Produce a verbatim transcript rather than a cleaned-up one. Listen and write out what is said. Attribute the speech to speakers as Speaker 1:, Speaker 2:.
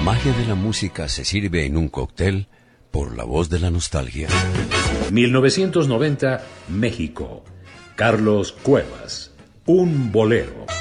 Speaker 1: magia de la música se sirve en un cóctel por la voz de la nostalgia.
Speaker 2: mil novecientos noventa, México. Carlos Cuevas, Un bolero.